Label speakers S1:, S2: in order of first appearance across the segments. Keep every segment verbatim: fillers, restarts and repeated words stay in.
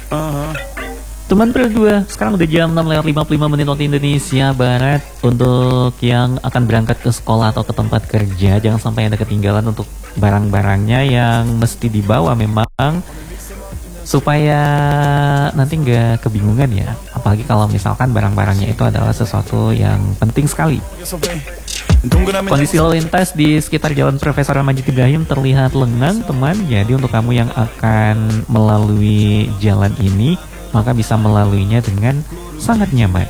S1: Teman berdua, sekarang udah jam enam lewat lima puluh lima menit waktu Indonesia Barat. Untuk yang akan berangkat ke sekolah atau ke tempat kerja, jangan sampai ada ketinggalan untuk barang-barangnya yang mesti dibawa memang, supaya nanti nggak kebingungan ya. Apalagi kalau misalkan barang-barangnya itu adalah sesuatu yang penting sekali. Kondisi lalu lintas di sekitar Jalan Profesor Majid Ibrahim terlihat lengang, teman. Jadi untuk kamu yang akan melalui jalan ini, maka bisa melaluinya dengan sangat nyaman.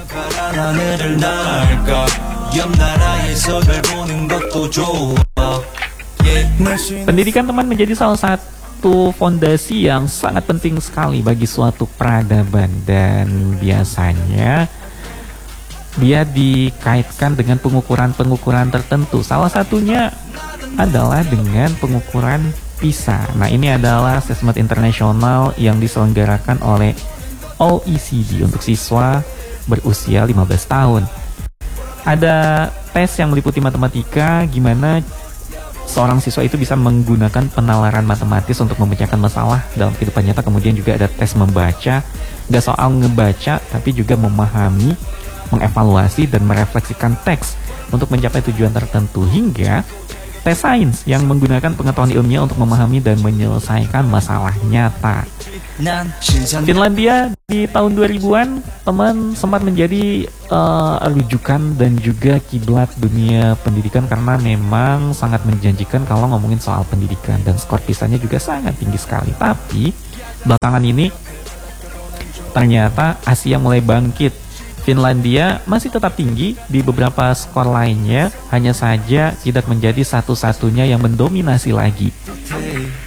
S1: Pendidikan, teman, menjadi salah satu fondasi yang sangat penting sekali bagi suatu peradaban, dan biasanya dia dikaitkan dengan pengukuran-pengukuran tertentu. Salah satunya adalah dengan pengukuran PISA. Nah, ini adalah asesmen internasional yang diselenggarakan oleh O E C D untuk siswa berusia lima belas tahun. Ada tes yang meliputi matematika, gimana seorang siswa itu bisa menggunakan penalaran matematis untuk memecahkan masalah dalam kehidupan nyata. Kemudian juga ada tes membaca, gak soal ngebaca, tapi juga memahami, mengevaluasi, dan merefleksikan teks untuk mencapai tujuan tertentu. Hingga tes sains yang menggunakan pengetahuan ilmiah untuk memahami dan menyelesaikan masalah nyata. Finlandia di tahun dua ribuan, teman, sempat menjadi uh, rujukan dan juga kiblat dunia pendidikan karena memang sangat menjanjikan kalau ngomongin soal pendidikan, dan skor PISA-nya juga sangat tinggi sekali. Tapi belakangan ini ternyata Asia mulai bangkit. Finlandia masih tetap tinggi di beberapa skor lainnya, hanya saja tidak menjadi satu-satunya yang mendominasi lagi.